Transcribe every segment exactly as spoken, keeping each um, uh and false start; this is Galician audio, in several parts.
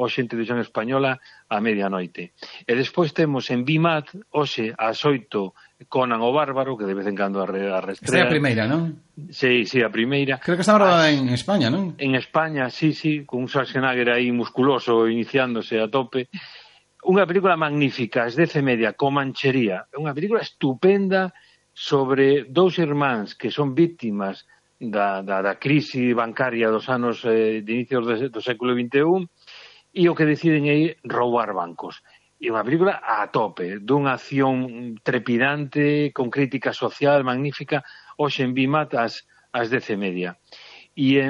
hoxe en Televisión Española a medianoite. E despois temos en Bimat, hoxe ás oito, Conan o Bárbaro, que de vez en cando a restrea. Esta é a primeira, non? Sí, sí, a primeira. Creo que está rodada en España, non? En España, sí, sí, con un Schwarzenegger aí musculoso iniciándose a tope. Unha película magnífica, as dez e media, Comanchería. É unha película estupenda sobre dous irmáns que son víctimas da, da, da crise bancaria dos anos eh, de inicios de, do século vinte e un e o que deciden é roubar bancos. E unha película a tope, dunha acción trepidante, con crítica social magnífica, hoxe en Bimat as, as dez e media. E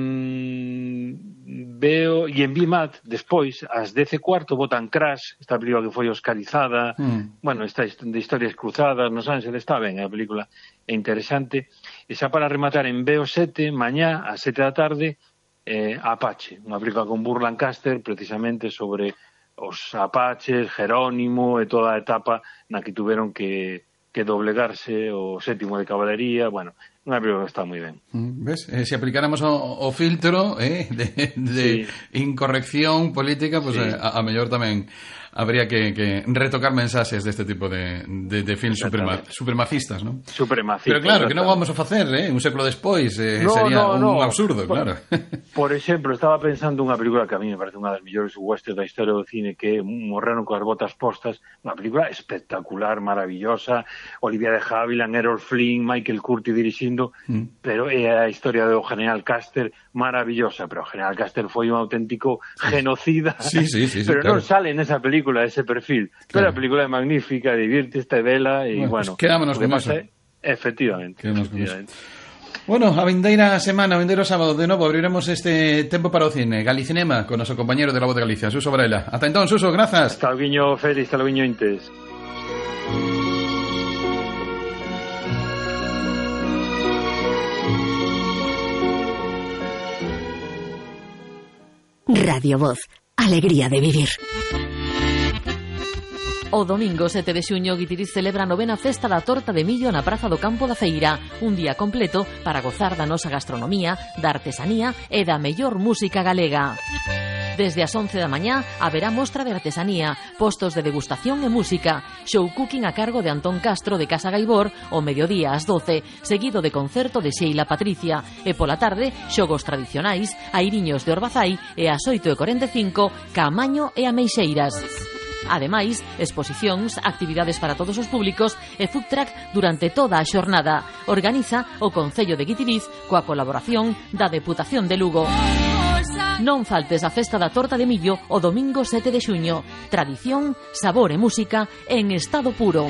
en veo e en Bimat despois ás dez e cuarto botan Crash, esta película que foi oscarizada, mm. bueno, esta de historias cruzadas nos Ángeles, está ben, a película é interesante. E xa para rematar en B O sete, mañá ás sete da tarde, eh, Apache, unha película con Burt Lancaster precisamente sobre os apaches, Jerónimo e toda a etapa na que tuveron que que doblegarse o sétimo de Caballería, bueno, unha película que está moi ben. ¿Ves? Eh, se aplicáramos o, o filtro eh, de, de sí. incorrección política, pues sí. eh, a, a mellor tamén habría que, que retocar mensaxes deste tipo de, de, de films suprema, supremacistas, ¿no? Supremacistas. Pero claro, que non vamos a facer, eh? Un século despois eh, no, sería no, no. un absurdo, por, claro. Por exemplo, estaba pensando unha película que a mí me parece unha das mellores westerns da historia do cine, que é Morreron coas botas postas, unha película espectacular, maravillosa, Olivia de Havilland, Errol Flynn, Michael Curtis dirixindo, mm. pero é a historia do General Custer maravillosa, pero o General Custer foi un auténtico genocida, sí, sí, sí, sí, pero claro. non sale nesa película ese perfil, pero claro. a película é magnífica, divirte, está vela e bueno, bueno pues quedámonos con eso. É, efectivamente, efectivamente. Bueno, a vindeira semana, a vindeiro sábado, de novo abriremos este tempo para o cine Galicinema con noso compañero de La Voz de Galicia, Suso Varela. Ata entón, Suso, grazas. Hasta o guiño Félix, hasta o guiño Intes. Radio Voz, alegría de vivir. O domingo sete de xuño Guitiriz celebra a novena festa da torta de millo na Praza do Campo da Feira, un día completo para gozar da nosa gastronomía, da artesanía e da mellor música galega. Desde as once da mañá haberá mostra de artesanía, postos de degustación e música, show cooking a cargo de Antón Castro de Casa Gaibor o mediodía ás doce, seguido de concerto de Sheila Patricia, e pola tarde xogos tradicionais, airiños de Orbazai e ás oito e corenta e cinco Caamaño e Ameixeiras. Ademais, exposicións, actividades para todos os públicos e food truck durante toda a xornada. Organiza o Concello de Guitiriz coa colaboración da Deputación de Lugo. Non faltes a festa da torta de millo o domingo sete de xuño. Tradición, sabor e música en estado puro.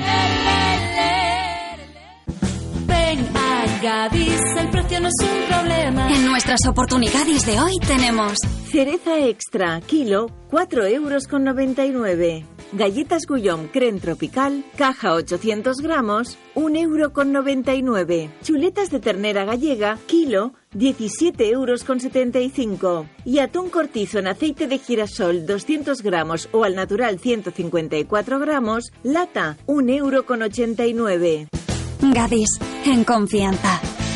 Gadis, el precio no es un problema. En nuestras oportunidades de hoy tenemos cereza extra, kilo, cuatro euros con noventa y nueve. Galletas Gullón Creme Tropical, caja ochocientos gramos, un euro con noventa y nueve. Chuletas de ternera gallega, kilo, diecisiete euros con setenta y cinco. Y atún cortizo en aceite de girasol, doscientos gramos o al natural ciento cincuenta y cuatro gramos, lata, un euro con ochenta y nueve. Gadis, en confianza.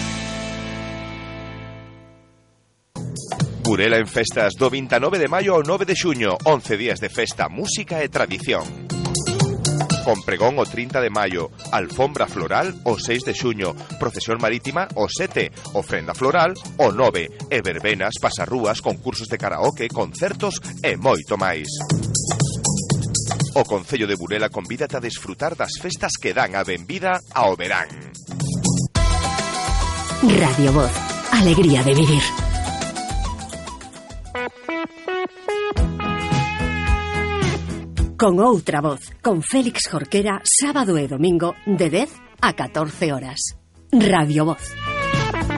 Burela en festas do veintinueve de maio ao nove de xuño, once días de festa, música e tradición. Con pregón o trinta de maio, alfombra floral o seis de xuño, procesión marítima o sete, ofrenda floral o nove, e verbenas, pasarrúas, concursos de karaoke, concertos e moito máis. O Concello de Burela convídate a desfrutar das festas que dan a benvida ao verán. Radio Voz, alegría de vivir. Con outra voz, con Félix Jorquera, sábado e domingo de dez a catorce horas. Radio Voz.